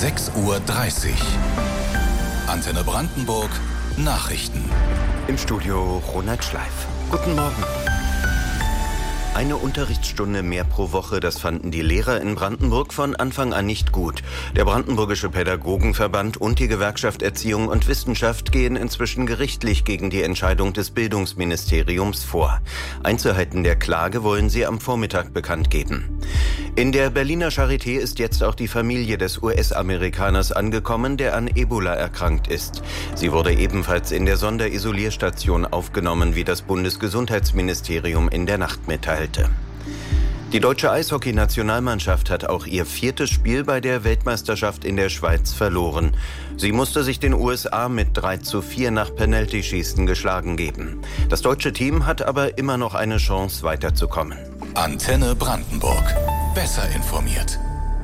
6:30 Uhr. Antenne Brandenburg Nachrichten. Im Studio Ronald Schleif. Guten Morgen. Eine Unterrichtsstunde mehr pro Woche, das fanden die Lehrer in Brandenburg von Anfang an nicht gut. Der Brandenburgische Pädagogenverband und die Gewerkschaft Erziehung und Wissenschaft gehen inzwischen gerichtlich gegen die Entscheidung des Bildungsministeriums vor. Einzelheiten der Klage wollen sie am Vormittag bekannt geben. In der Berliner Charité ist jetzt auch die Familie des US-Amerikaners angekommen, der an Ebola erkrankt ist. Sie wurde ebenfalls in der Sonderisolierstation aufgenommen, wie das Bundesgesundheitsministerium in der Nacht mitteilte. Die deutsche Eishockey-Nationalmannschaft hat auch ihr 4. Spiel bei der Weltmeisterschaft in der Schweiz verloren. Sie musste sich den USA mit 3:4 nach Penaltyschießen geschlagen geben. Das deutsche Team hat aber immer noch eine Chance, weiterzukommen. Antenne Brandenburg. Besser informiert.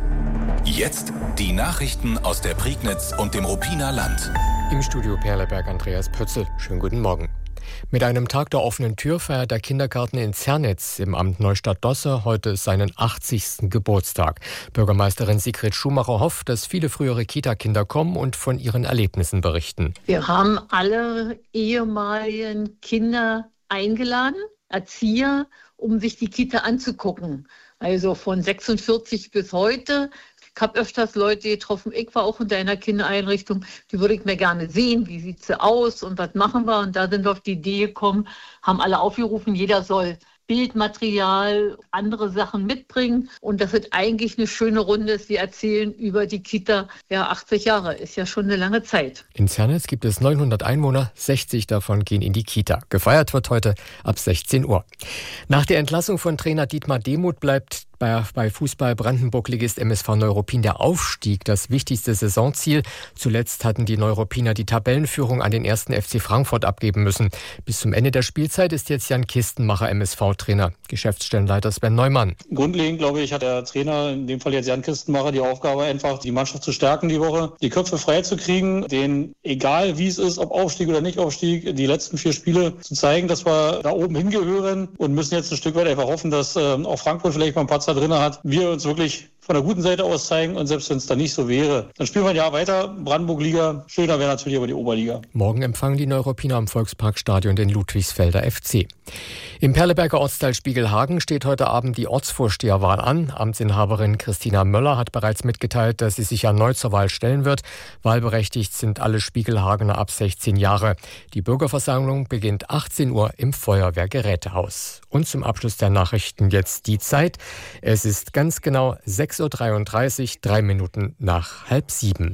Jetzt die Nachrichten aus der Prignitz und dem Ruppiner Land. Im Studio Perleberg Andreas Pötzl. Schönen guten Morgen. Mit einem Tag der offenen Tür feiert der Kindergarten in Zernitz im Amt Neustadt-Dosse heute seinen 80. Geburtstag. Bürgermeisterin Sigrid Schumacher hofft, dass viele frühere Kita-Kinder kommen und von ihren Erlebnissen berichten. Wir haben alle ehemaligen Kinder eingeladen, Erzieher, um sich die Kita anzugucken. Also von 46 bis heute. Ich habe öfters Leute getroffen, ich war auch in deiner Kindereinrichtung, die würde ich mir gerne sehen, wie sieht sie aus und was machen wir. Und da sind wir auf die Idee gekommen, haben alle aufgerufen, jeder soll Bildmaterial, andere Sachen mitbringen. Und das ist eigentlich eine schöne Runde. Sie erzählen über die Kita. Ja, 80 Jahre ist ja schon eine lange Zeit. In Zernitz gibt es 900 Einwohner, 60 davon gehen in die Kita. Gefeiert wird heute ab 16 Uhr. Nach der Entlassung von Trainer Dietmar Demuth bleibt bei Fußball Brandenburg-Ligist MSV Neuruppin der Aufstieg das wichtigste Saisonziel. Zuletzt hatten die Neuruppiner die Tabellenführung an den 1. FC Frankfurt abgeben müssen. Bis zum Ende der Spielzeit ist jetzt Jan Kistenmacher MSV-Trainer. Geschäftsstellenleiter Sven Neumann. Grundlegend, glaube ich, hat der Trainer, in dem Fall jetzt Jan Kistenmacher, die Aufgabe einfach, die Mannschaft zu stärken die Woche, die Köpfe frei zu kriegen, denen, egal wie es ist, ob Aufstieg oder nicht Aufstieg, die letzten 4 Spiele zu zeigen, dass wir da oben hingehören und müssen jetzt ein Stück weit einfach hoffen, dass auch Frankfurt vielleicht mal ein Patzer drin hat, wir uns wirklich von der guten Seite aus zeigen und selbst wenn es da nicht so wäre, dann spielen wir ein Jahr weiter, Brandenburg-Liga, schöner wäre natürlich aber die Oberliga. Morgen empfangen die Neuruppiner am Volksparkstadion den Ludwigsfelder FC. Im Perleberger Ortsteil Spiegelhagen steht heute Abend die Ortsvorsteherwahl an. Amtsinhaberin Christina Möller hat bereits mitgeteilt, dass sie sich erneut zur Wahl stellen wird. Wahlberechtigt sind alle Spiegelhagener ab 16 Jahre. Die Bürgerversammlung beginnt 18 Uhr im Feuerwehrgerätehaus. Und zum Abschluss der Nachrichten jetzt die Zeit. Es ist ganz genau 6:33 Uhr, 3 Minuten nach 6:30.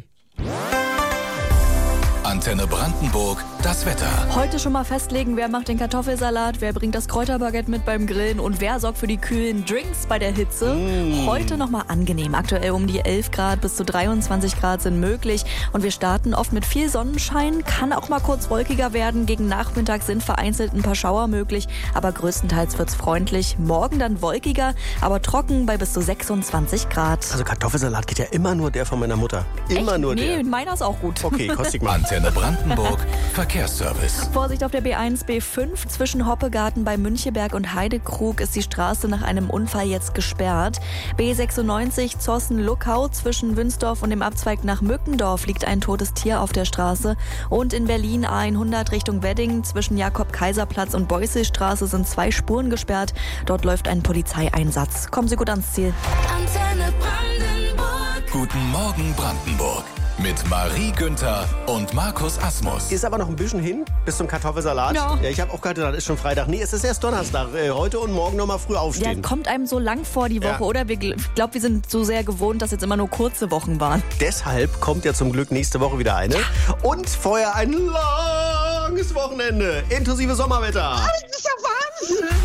Antenne Brandenburg, das Wetter. Heute schon mal festlegen, wer macht den Kartoffelsalat, wer bringt das Kräuterbaguette mit beim Grillen und wer sorgt für die kühlen Drinks bei der Hitze. Heute noch mal angenehm. Aktuell um die 11 Grad bis zu 23 Grad sind möglich. Und wir starten oft mit viel Sonnenschein, kann auch mal kurz wolkiger werden. Gegen Nachmittag sind vereinzelt ein paar Schauer möglich, aber größtenteils wird's freundlich. Morgen dann wolkiger, aber trocken bei bis zu 26 Grad. Also Kartoffelsalat geht ja immer nur der von meiner Mutter. Immer Echt? nur der. Nee, meiner ist auch gut. Okay, kostet mal. Antenne Brandenburg, Verkehrsservice. Vorsicht auf der B1, B5. Zwischen Hoppegarten bei Müncheberg und Heidekrug ist die Straße nach einem Unfall jetzt gesperrt. B96 Zossen-Luckau zwischen Wünsdorf und dem Abzweig nach Mückendorf liegt ein totes Tier auf der Straße. Und in Berlin A100 Richtung Wedding zwischen Jakob-Kaiser-Platz und Beuselstraße sind 2 Spuren gesperrt. Dort läuft ein Polizeieinsatz. Kommen Sie gut ans Ziel. Antenne Brandenburg. Guten Morgen Brandenburg. Mit Marie Günther und Markus Asmus. Ist aber noch ein bisschen hin bis zum Kartoffelsalat. Ja. Ich habe auch gehört, das ist schon Freitag. Nee, es ist erst Donnerstag. Heute und morgen noch mal früh aufstehen. Ja, kommt einem so lang vor die Woche, Ja. oder? Ich glaube, wir sind so sehr gewohnt, dass jetzt immer nur kurze Wochen waren. Deshalb kommt ja zum Glück nächste Woche wieder eine. Und vorher ein langes Wochenende. Inklusive Sommerwetter. Das ist ja Wahnsinn.